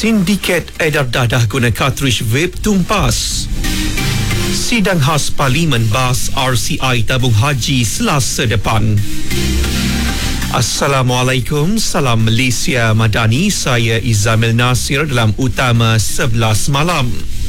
Sindiket edar dadah guna kartridge vape tumpas. Sidang khas Parlimen bahas RCI tabung haji Selasa depan. Assalamualaikum, salam Malaysia Madani. Saya Izamil Nasir dalam Utama 11 malam.